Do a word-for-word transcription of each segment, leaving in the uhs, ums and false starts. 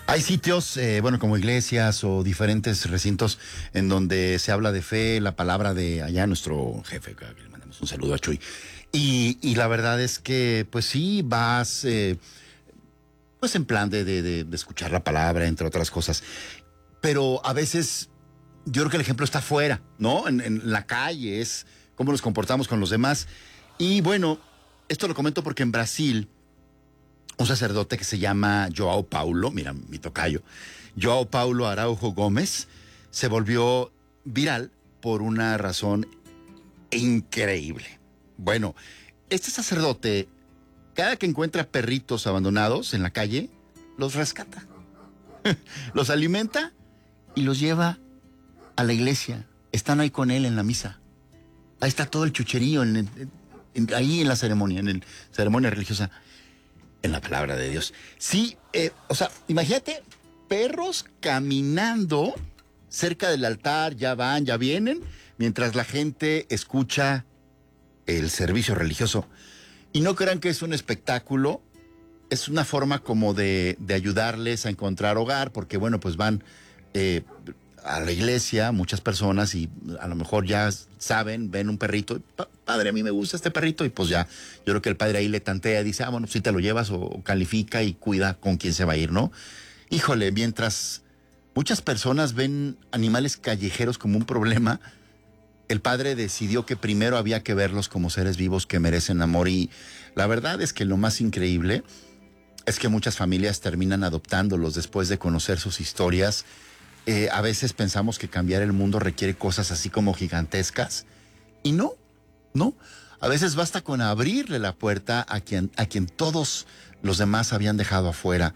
Hay sitios, eh, bueno, como iglesias o diferentes recintos en donde se habla de fe, la palabra de allá nuestro jefe, que le mandamos un saludo a Chuy. Y, y la verdad es que, pues sí, vas, eh, pues en plan de, de, de, de escuchar la palabra, entre otras cosas. Pero a veces, yo creo que el ejemplo está afuera, ¿no? En, en la calle, es cómo nos comportamos con los demás. Y bueno, esto lo comento porque en Brasil, un sacerdote que se llama Joao Paulo, mira, mi tocayo, Joao Paulo Araujo Gómez, se volvió viral por una razón increíble. Bueno, este sacerdote, cada que encuentra perritos abandonados en la calle, los rescata, los alimenta y los lleva a la iglesia. Están ahí con él en la misa. Ahí está todo el chucherío, en, en, en, ahí en la ceremonia, en la ceremonia religiosa. En la palabra de Dios. Sí, eh, o sea, imagínate, perros caminando cerca del altar, ya van, ya vienen, mientras la gente escucha el servicio religioso. Y no crean que es un espectáculo, es una forma como de, de ayudarles a encontrar hogar, porque bueno, pues van eh, a la iglesia muchas personas y a lo mejor ya saben, ven un perrito, padre, a mí me gusta este perrito, y pues ya, yo creo que el padre ahí le tantea, dice, ah, bueno, si te lo llevas o califica y cuida con quién se va a ir, ¿no? Híjole, mientras muchas personas ven animales callejeros como un problema, el padre decidió que primero había que verlos como seres vivos que merecen amor, y la verdad es que lo más increíble es que muchas familias terminan adoptándolos después de conocer sus historias. Eh, a veces pensamos que cambiar el mundo requiere cosas así como gigantescas, y no, no. A veces basta con abrirle la puerta a quien, a quien todos los demás habían dejado afuera.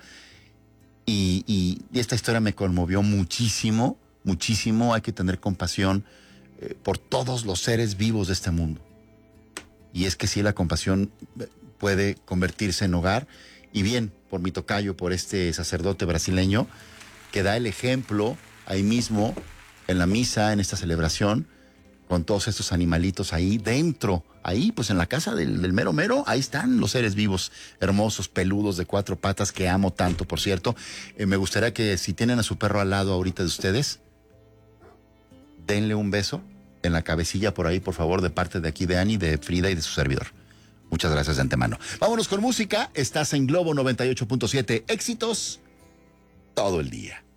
Y, y, y esta historia me conmovió muchísimo, muchísimo. Hay que tener compasión eh, por todos los seres vivos de este mundo. Y es que sí, la compasión puede convertirse en hogar. Y bien, por mi tocayo, por este sacerdote brasileño, que da el ejemplo ahí mismo, en la misa, en esta celebración, con todos estos animalitos ahí dentro, ahí pues en la casa del, del mero mero, ahí están los seres vivos, hermosos, peludos, de cuatro patas, que amo tanto, por cierto. Eh, me gustaría que si tienen a su perro al lado ahorita de ustedes, denle un beso en la cabecilla por ahí, por favor, de parte de aquí de Ani, de Frida y de su servidor. Muchas gracias de antemano. Vámonos con música, estás en Globo noventa y ocho punto siete, éxitos todo el día.